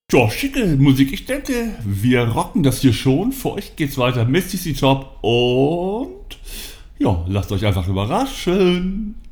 Ja, schicke Musik. Ich denke, wir rocken das hier schon. Für euch geht's weiter mit CC Top und ja, lasst euch einfach überraschen.